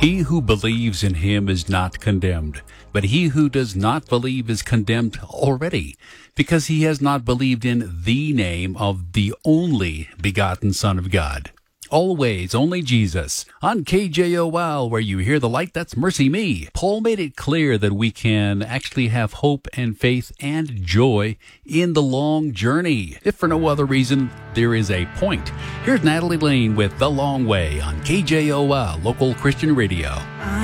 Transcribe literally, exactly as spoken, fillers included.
He who believes in him is not condemned, but he who does not believe is condemned already, because he has not believed in the name of the only begotten Son of God. Always, only Jesus. On K J O L, where you hear the light, that's Mercy Me. Paul made it clear that we can actually have hope and faith and joy in the long journey. If for no other reason, there is a point. Here's Natalie Lane with The Long Way on K J O L, local Christian radio.